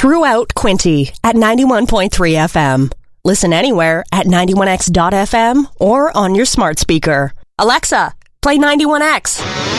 throughout Quinte at 91.3 FM. Listen anywhere at 91x.fm or on your smart speaker. Alexa, play 91X.